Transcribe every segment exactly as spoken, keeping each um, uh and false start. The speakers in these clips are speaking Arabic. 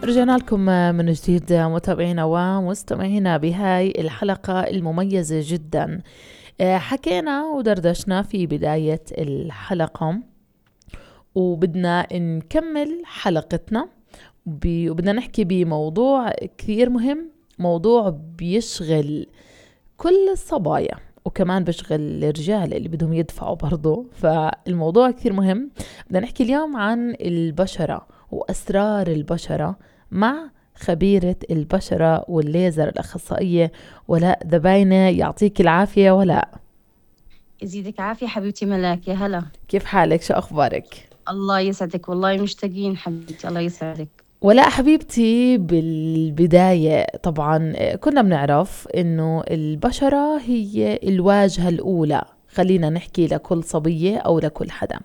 رجعنا لكم من جديد متابعينا ومستمعينا بهاي الحلقة المميزة جدا. حكينا ودردشنا في بداية الحلقة وبدنا نكمل حلقتنا وبدنا نحكي بموضوع كثير مهم، موضوع بيشغل كل الصبايا وكمان بشغل الرجال اللي بدهم يدفعوا برضو، فالموضوع كثير مهم. بدنا نحكي اليوم عن البشرة وأسرار البشرة مع خبيرة البشرة والليزر الأخصائية ولاء ذباينة. يعطيك العافية ولاء. يزيدك عافية حبيبتي ملاك، يا هلا. كيف حالك؟ شو أخبارك؟ الله يسعدك، والله مشتاقين حبيبتي، الله يسعدك. ولاء حبيبتي، بالبداية طبعا كنا بنعرف إنه البشرة هي الواجهة الأولى، خلينا نحكي لكل صبية أو لكل حدا.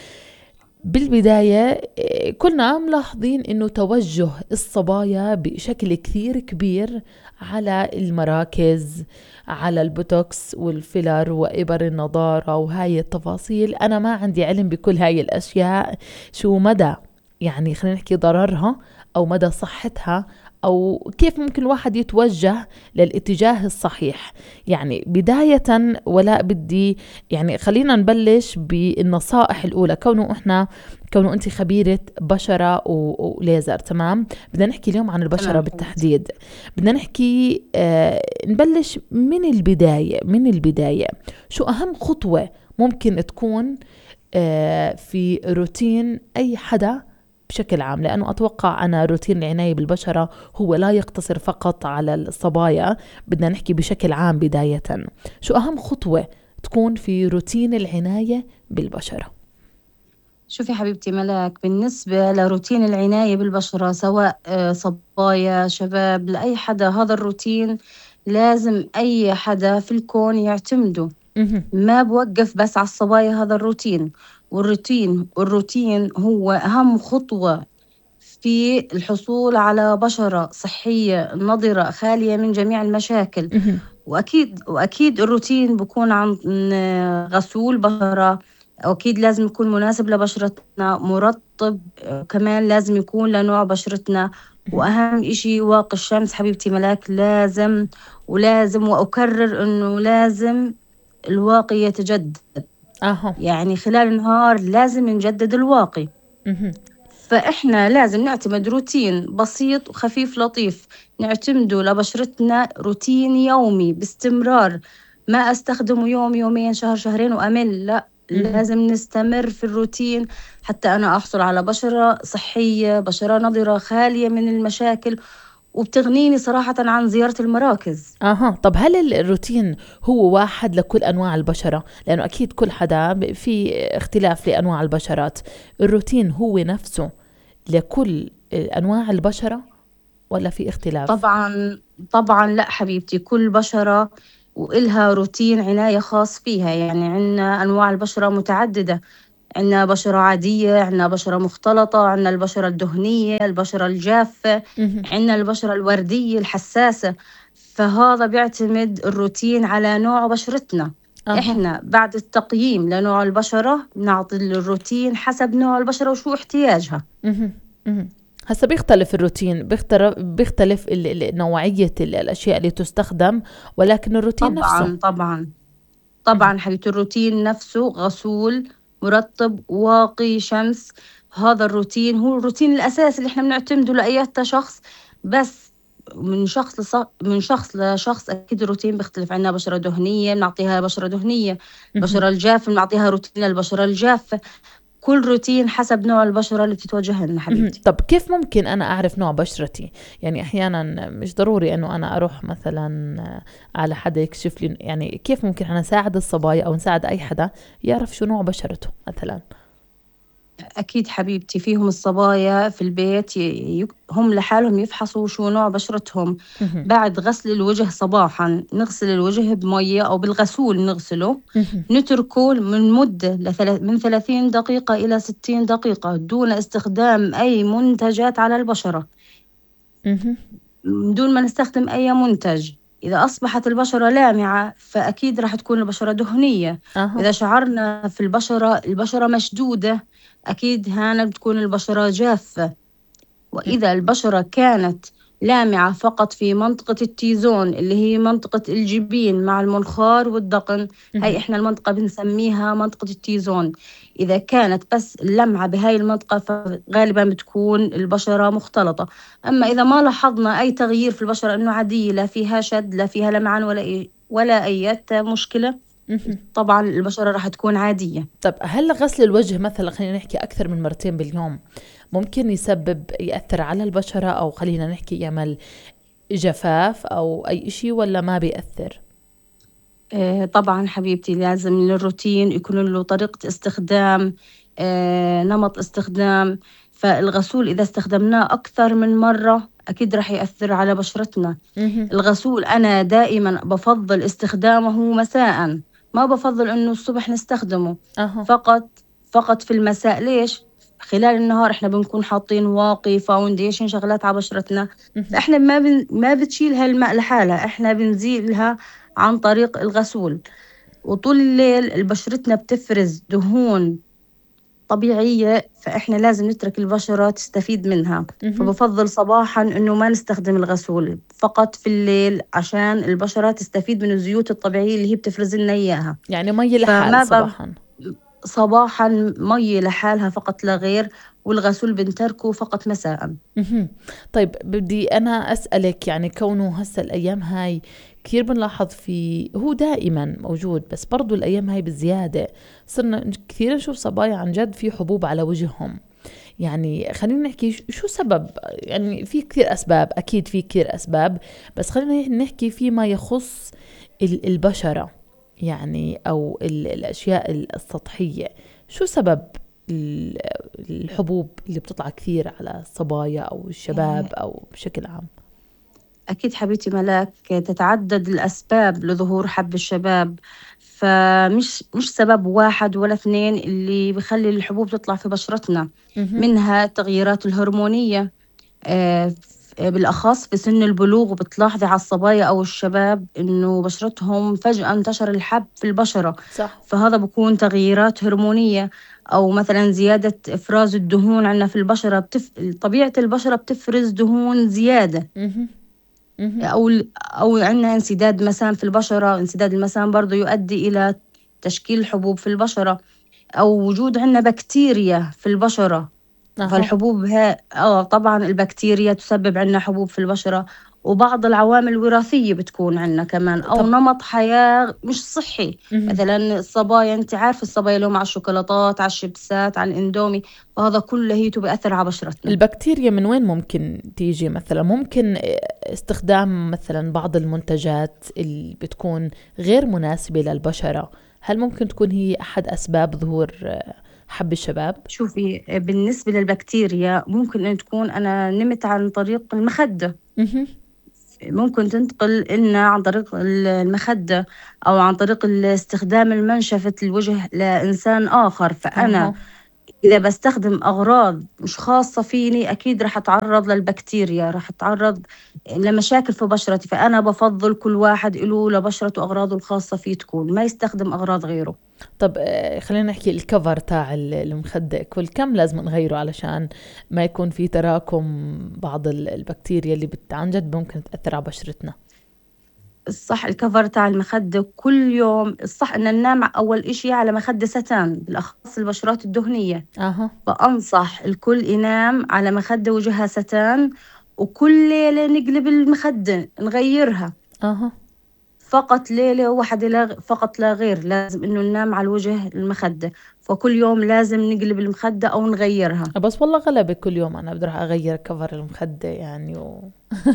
بالبداية كنا ملاحظين إنه توجه الصبايا بشكل كثير كبير على المراكز، على البوتوكس والفيلر وإبر النضارة وهاي التفاصيل. أنا ما عندي علم بكل هاي الأشياء، شو مدى يعني خلينا نحكي ضررها أو مدى صحتها أو كيف ممكن الواحد يتوجه للاتجاه الصحيح. يعني بداية ولا بدي يعني خلينا نبلش بالنصائح الأولى، كونه إحنا كونه أنت خبيرة بشرة وليزر. تمام، بدنا نحكي اليوم عن البشرة بالتحديد. بدنا نحكي آه نبلش من البداية من البداية شو أهم خطوة ممكن تكون آه في روتين أي حدا بشكل عام، لأنه أتوقع أنا روتين العناية بالبشرة هو لا يقتصر فقط على الصبايا، بدنا نحكي بشكل عام. بداية شو أهم خطوة تكون في روتين العناية بالبشرة؟ شوفي حبيبتي ملاك، بالنسبة لروتين العناية بالبشرة سواء صبايا شباب لأي حدا، هذا الروتين لازم أي حدا في الكون يعتمده. ما بوقف بس على الصبايا هذا الروتين. والروتين والروتين هو أهم خطوة في الحصول على بشرة صحية نضرة خالية من جميع المشاكل. وأكيد وأكيد الروتين بكون عن غسول بشرة، أكيد لازم يكون مناسب لبشرتنا، مرطب كمان لازم يكون لنوع بشرتنا. وأهم إشي واقي الشمس حبيبتي ملاك، لازم ولازم وأكرر إنه لازم الواقي يتجدد. أها. يعني خلال النهار لازم نجدد الواقي. فإحنا لازم نعتمد روتين بسيط وخفيف لطيف نعتمده لبشرتنا، روتين يومي باستمرار، ما أستخدمه يوم يومين شهر شهرين وأمل، لا، لازم نستمر في الروتين حتى أنا أحصل على بشرة صحية، بشرة نضرة خالية من المشاكل، وبتغنيني صراحة عن زيارة المراكز. أها. طب هل الروتين هو واحد لكل أنواع البشرة؟ لأنه أكيد كل حدا في اختلاف لأنواع البشرات. الروتين هو نفسه لكل أنواع البشرة ولا في اختلاف؟ طبعا طبعا لا حبيبتي، كل بشرة وإلها روتين عناية خاص فيها. يعني عنا أنواع البشرة متعددة، عنا بشرة عادية، عنا بشرة مختلطة، عنا البشرة الدهنية، البشرة الجافة، عنا البشرة الوردية الحساسة. فهذا بيعتمد الروتين على نوع بشرتنا. أها. إحنا بعد التقييم لنوع البشرة نعطي الروتين حسب نوع البشرة وشو احتياجها. مهم. مهم. هسا بيختلف الروتين، بيختلف, بيختلف ال- ال- نوعية ال- الأشياء اللي تستخدم، ولكن الروتين نفسه. طبعا طبعا طبعا حبيبتي، الروتين نفسه غسول مرطب واقي شمس. هذا الروتين هو الروتين الأساسي اللي احنا بنعتمده لأي شخص. بس من شخص لص... من شخص لشخص أكيد الروتين بيختلف. عنا بشرة دهنية بنعطيها بشرة دهنية، بشرة الجافة بنعطيها روتين للبشرة الجافة. كل روتين حسب نوع البشرة اللي بتتوجه لنا حبيبتي. طب كيف ممكن أنا أعرف نوع بشرتي؟ يعني أحيانا مش ضروري أنه أنا أروح مثلا على حدا يكشف لي، يعني كيف ممكن أنا أساعد الصبايا أو نساعد أي حدا يعرف شو نوع بشرته مثلا؟ أكيد حبيبتي، فيهم الصبايا في البيت ي... هم لحالهم يفحصوا شو نوع بشرتهم. بعد غسل الوجه صباحا نغسل الوجه بمية أو بالغسول نغسله، نتركه من مدة لثل... من ثلاثين دقيقة إلى ستين دقيقة دون استخدام أي منتجات على البشرة، دون ما نستخدم أي منتج. إذا أصبحت البشرة لامعة فأكيد راح تكون البشرة دهنية. أه. إذا شعرنا في البشرة البشرة مشدودة، أكيد هنا بتكون البشرة جافة. وإذا البشرة كانت لامعة فقط في منطقة التيزون اللي هي منطقة الجبين مع المنخار والذقن، هاي إحنا المنطقة بنسميها منطقة التيزون. إذا كانت بس اللمعة بهاي المنطقة فغالبا بتكون البشرة مختلطة. أما إذا ما لاحظنا أي تغيير في البشرة إنه عادية، لا فيها شد لا فيها لمعان ولا إي ولا أي مشكلة، طبعا البشرة راح تكون عادية. طب هل غسل الوجه مثلا، خلينا نحكي أكثر من مرتين باليوم، ممكن يسبب يأثر على البشرة، أو خلينا نحكي يعمل جفاف أو أي إشي، ولا ما بيأثر؟ آه طبعا حبيبتي، لازم الروتين يكون له طريقة استخدام، آه نمط استخدام. فالغسول إذا استخدمناه أكثر من مرة أكيد رح يأثر على بشرتنا. مهم. الغسول أنا دائما بفضل استخدامه مساء، ما بفضل إنه الصبح نستخدمه. أها. فقط فقط في المساء. ليش؟ خلال النهار إحنا بنكون حاطين واقي فاونديشن شغلات على بشرتنا، مهم. فإحنا ما بن... ما بتشيل هالماء لحالها، إحنا بنزيلها عن طريق الغسول. وطول الليل بشرتنا بتفرز دهون طبيعية، فإحنا لازم نترك البشرة تستفيد منها. مهم. فبفضل صباحا إنه ما نستخدم الغسول، فقط في الليل عشان البشرة تستفيد من الزيوت الطبيعية اللي هي بتفرز لنا إياها. يعني مي فما لحال ب... صباحا. صباحا مي لحالها فقط لا غير، والغسول بنتركه فقط مساء. مهم. طيب بدي أنا أسألك، يعني كونه هسه الأيام هاي كثير بنلاحظ في، هو دائما موجود بس برضو الأيام هاي بالزيادة صرنا كثير نشوف صبايا عن جد في حبوب على وجههم. يعني خلينا نحكي شو سبب، يعني في كثير أسباب، أكيد في كثير أسباب، بس خلينا نحكي فيما يخص البشرة يعني، أو الأشياء السطحية. شو سبب الحبوب اللي بتطلع كثير على الصبايا أو الشباب أو بشكل عام؟ أكيد حبيبتي ملاك، تتعدد الأسباب لظهور حب الشباب. فمش مش سبب واحد ولا اثنين اللي بيخلي الحبوب تطلع في بشرتنا. مهم. منها التغييرات الهرمونية، آه، بالأخص في سن البلوغ. بتلاحظي على الصبايا أو الشباب إنه بشرتهم فجأة انتشر الحب في البشرة، صح. فهذا بكون تغييرات هرمونية. أو مثلا زيادة إفراز الدهون عندنا في البشرة، بتف... طبيعة البشرة بتفرز دهون زيادة. مهم. مهم. أو أو عندنا انسداد مسام في البشرة. انسداد المسام برضو يؤدي إلى تشكيل حبوب في البشرة. أو وجود عندنا بكتيريا في البشرة، أها. فالحبوب ها اه طبعا البكتيريا تسبب عندنا حبوب في البشرة. وبعض العوامل الوراثية بتكون عندنا كمان، أو طب. نمط حياة مش صحي. مهم. مثلا الصبايا، انت عارف الصبايا لهم على الشوكولاتات، على الشيبسات، على الاندومي، فهذا كله هي بيأثر على بشرتنا. البكتيريا من وين ممكن تيجي؟ مثلا ممكن استخدام مثلا بعض المنتجات اللي بتكون غير مناسبة للبشرة، هل ممكن تكون هي أحد أسباب ظهور حب الشباب؟ شوفي، بالنسبة للبكتيريا ممكن أن تكون أنا نمت عن طريق المخدة. مهم. ممكن تنتقل لنا عن طريق المخدة، أو عن طريق استخدام المنشفة الوجه لإنسان آخر. فأنا أها. إذا بستخدم أغراض مش خاصة فيني أكيد رح أتعرض للبكتيريا، رح أتعرض لمشاكل في بشرتي. فأنا بفضل كل واحد له لبشرته أغراضه الخاصة فيه تكون، ما يستخدم أغراض غيره. طب آه، خلينا نحكي الكفر تاع المخدة كل كم لازم نغيره علشان ما يكون في تراكم بعض البكتيريا اللي عن جد ممكن تأثر على بشرتنا؟ الصح الكفر تاع المخدة كل يوم، الصح إن ننام أول إشي على مخدة ستان، بالأخص البشرات الدهنية. أها. فأنصح الكل ينام على مخدة وجهها ستان، وكل ليلة نقلب المخدة نغيرها. أها. فقط ليلة واحدة لا فقط لا غير، لازم إنه ننام على الوجه المخدة. فكل يوم لازم نقلب المخدة أو نغيرها. بس والله غلبة كل يوم أنا بدي أروح أغير كفر المخدة يعني و...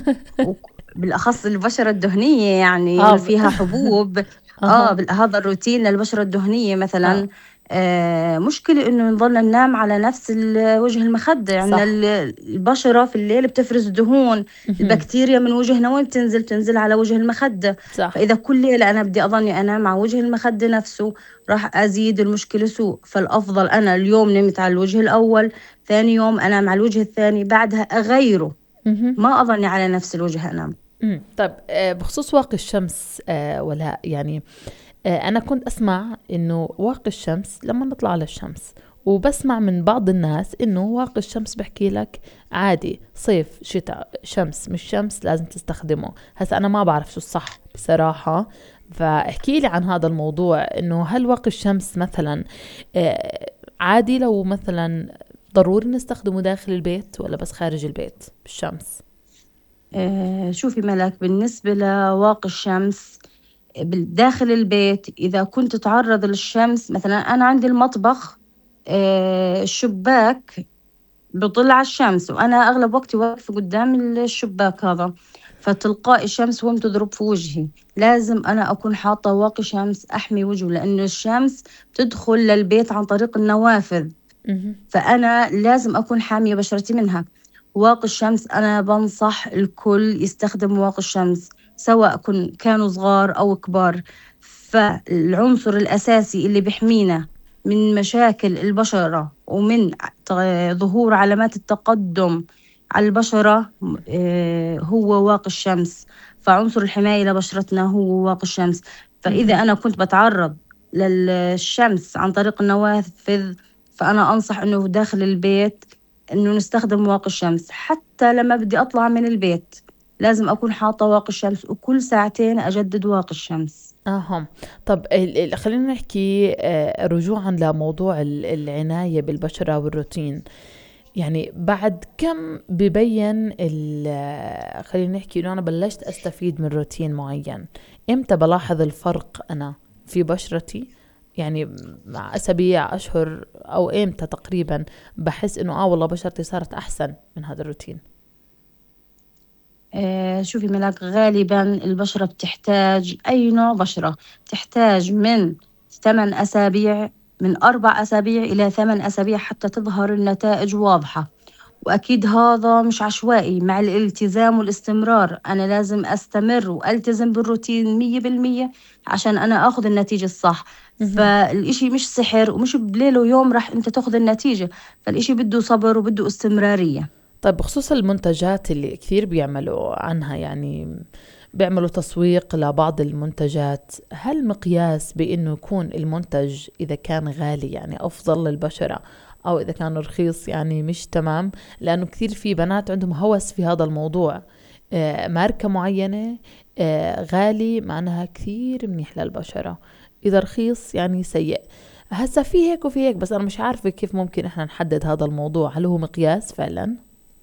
بالأخص البشرة الدهنية يعني اللي آه ب... فيها حبوب. آه أها. بال- هذا الروتين للبشرة الدهنية آه. مثلا. آه مشكلة إنه نضل ننام على نفس ال- وجه المخدة. يعني صح. ال- البشرة في الليل بتفرز دهون. مهم. البكتيريا من وجهنا وين بتنزل؟ بتنزل على وجه المخدة. صح. فإذا كل ليلة أنا بدي أظني أنام على وجه المخدة نفسه، راح أزيد المشكلة سوء. فالأفضل أنا اليوم نمت على الوجه الأول، ثاني يوم أنام على الوجه الثاني، بعدها أغيره. مهم. ما أظني على نفس الوجه أنام. مم. طيب آه، بخصوص واقي الشمس آه، ولا يعني آه، أنا كنت أسمع إنه واقي الشمس لما نطلع على الشمس وبسمع من بعض الناس إنه واقي الشمس بحكي لك عادي، صيف شتاء شمس مش شمس لازم تستخدمه. هسا أنا ما بعرف شو الصح بصراحة، فاحكي لي عن هذا الموضوع، إنه هل واقي الشمس مثلا عادي لو مثلا ضروري نستخدمه داخل البيت ولا بس خارج البيت بالشمس؟ آه شوفي ملك، بالنسبة لواقي الشمس داخل البيت، إذا كنت تتعرض للشمس، مثلا أنا عندي المطبخ آه الشباك بطل على الشمس، وأنا أغلب وقتي واقفة قدام الشباك هذا، فتلقائي الشمس وهم تضرب في وجهي، لازم أنا أكون حاطة واقي شمس أحمي وجهه، لأنه الشمس تدخل للبيت عن طريق النوافذ، فأنا لازم أكون حامية بشرتي منها. واقي الشمس أنا بنصح الكل يستخدم واقي الشمس، سواء كن كانوا صغار أو كبار. فالعنصر الأساسي اللي بيحمينا من مشاكل البشرة ومن ظهور علامات التقدم على البشرة هو واقي الشمس، فعنصر الحماية لبشرتنا هو واقي الشمس. فإذا أنا كنت بتعرض للشمس عن طريق النوافذ، فأنا أنصح أنه داخل البيت أنه نستخدم واقي الشمس. حتى لما بدي أطلع من البيت لازم أكون حاطة واقي الشمس، وكل ساعتين أجدد واقي الشمس. أهم. طب خلينا نحكي رجوعا لموضوع العناية بالبشرة والروتين، يعني بعد كم ببين خلينا نحكي إنه أنا بلشت أستفيد من روتين معين؟ إمتى بلاحظ الفرق أنا في بشرتي؟ يعني مع أسابيع أشهر أو إمتى تقريبا بحس إنه آه والله بشرتي صارت أحسن من هذا الروتين؟ آه شوفي ملاك، غالبا البشرة بتحتاج، أي نوع بشرة تحتاج من ثمان أسابيع من أربع أسابيع إلى ثمان أسابيع حتى تظهر النتائج واضحة. وأكيد هذا مش عشوائي، مع الالتزام والاستمرار. أنا لازم أستمر وألتزم بالروتين مية بالمية عشان أنا أخذ النتيجة الصح. فالإشي مش سحر ومش بليلة ويوم راح أنت تأخذ النتيجة، فالإشي بده صبر وبده استمرارية. طيب بخصوص المنتجات اللي كثير بيعملوا عنها، يعني بيعملوا تسويق لبعض المنتجات، هل مقياس بأنه يكون المنتج إذا كان غالي يعني أفضل للبشرة، أو إذا كان رخيص يعني مش تمام؟ لأنه كثير في بنات عندهم هوس في هذا الموضوع، آه ماركة معينة آه غالي معناها كثير منيح للبشرة، إذا رخيص يعني سيء. هسا في هيك وفي هيك، بس أنا مش عارفة كيف ممكن إحنا نحدد هذا الموضوع، هل هو مقياس فعلا؟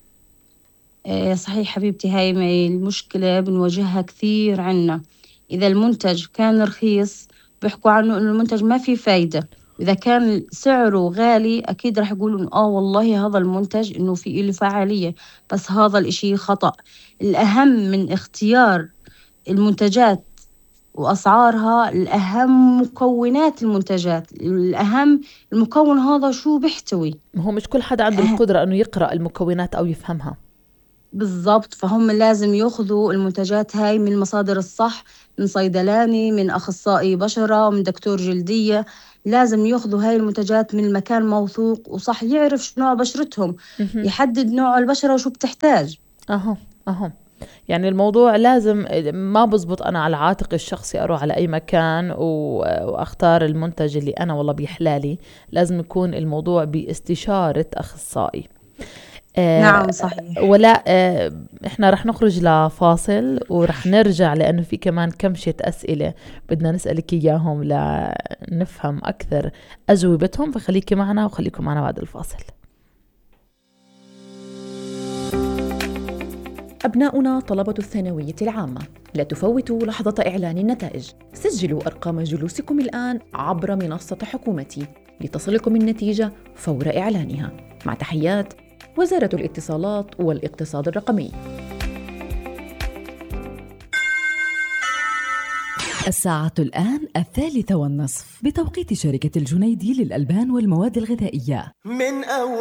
آه صحيح حبيبتي، هاي المشكلة بنواجهها كثير عنا. إذا المنتج كان رخيص بيحكوا عنه إنه المنتج ما فيه فايدة، إذا كان سعره غالي أكيد رح يقولوا آه والله هذا المنتج إنه فيه له فعالية، بس هذا الإشي خطأ. الأهم من اختيار المنتجات وأسعارها، الأهم مكونات المنتجات، الأهم المكون هذا شو بيحتوي. هو مش كل حدا عنده القدرة أنه يقرأ المكونات أو يفهمها. بالضبط، فهم لازم يأخذوا المنتجات هاي من المصادر الصح، من صيدلاني، من أخصائي بشرة، ومن دكتور جلدية. لازم يأخذوا هاي المنتجات من مكان موثوق وصح، يعرف شو نوع بشرتهم، يحدد نوع البشرة وشو بتحتاج. أهو أهو يعني الموضوع لازم، ما بزبط أنا على عاتق الشخصي أروح على أي مكان وأختار المنتج اللي أنا والله بيحلالي، لازم يكون الموضوع باستشارة أخصائي. آه نعم صحيح. ولا آه إحنا رح نخرج لفاصل ورح نرجع، لأنه في كمان كمشة أسئلة بدنا نسألك إياهم لنفهم أكثر أجوبتهم، فخليكي معنا وخليكم معنا بعد الفاصل. أبناؤنا طلبة الثانوية العامة، لا تفوتوا لحظة إعلان النتائج. سجلوا أرقام جلوسكم الآن عبر منصة حكومتي لتصلكم النتيجة فور إعلانها. مع تحيات وزارة الاتصالات والاقتصاد الرقمي. الساعة الآن الثالثة والنصف بتوقيت شركة الجنيدي للألبان والمواد الغذائية. من أول